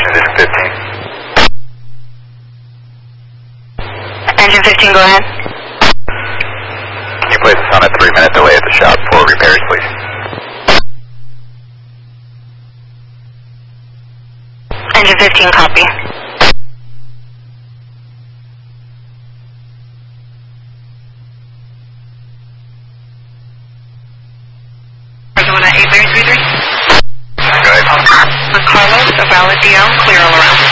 Engine 15. Engine 15, go ahead. Can you place us on a 3-minute delay at the shop for repairs, please? Engine 15, copy. Arizona 8333. Go ahead. With Carlos, a valid DL, clear all around.